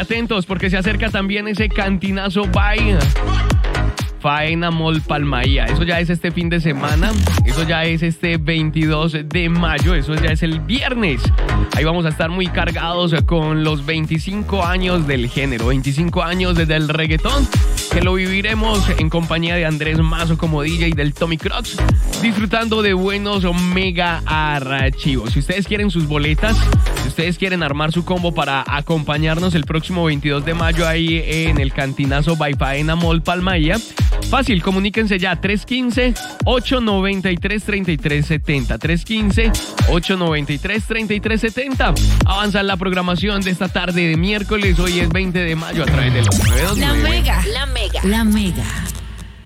atentos porque se acerca también ese cantinazo by Faena Mall Palmaía. Eso ya es este fin de semana, eso ya es este 22 de mayo, eso ya es el viernes. Ahí vamos a estar muy cargados con los 25 años del género, 25 años desde el reggaetón, que lo viviremos en compañía de Andrés Mazo como DJ y del Tommy Crocs, disfrutando de buenos mega archivos. Si ustedes quieren sus boletas, si ustedes quieren armar su combo para acompañarnos el próximo 22 de mayo ahí en el cantinazo by Faena Mall Palmaía, fácil, comuníquense ya, 315-893-3370, 315-893-3370. Avanza en la programación de esta tarde de miércoles, hoy es 20 de mayo a través de los 929. La Mega.